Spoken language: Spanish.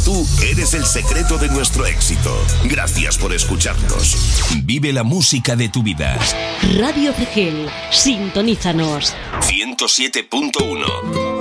tú eres el secreto de nuestro éxito. Gracias por escucharnos. Vive la música de tu vida. Radio Cegel, sintonízanos. 107.1